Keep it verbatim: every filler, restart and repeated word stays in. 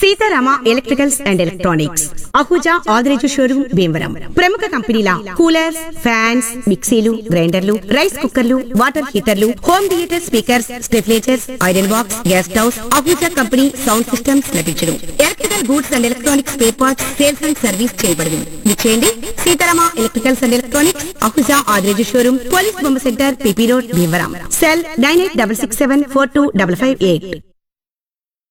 Sitarama electricals and electronics, Ahuja Adireju showroom Bhimavaram. ప్రముఖ కంపెనీల coolers, fans, మిక్సీలు, గ్రైండర్లు, రైస్ కుక్కర్లు, water హీటర్లు, home theatre speakers, స్టెఫ్లేచర్స్, iron box, gas stoves, Ahuja company sound systems లభించును. Electrical goods and electronics spare parts sales and service చేయబడును. విచ్చేయండి Sitarama electricals and electronics, Ahuja Adireju showroom, police బొమ్మ centre, PP road, Bhimavaram. Cell nine eight six six seven four two five five eight.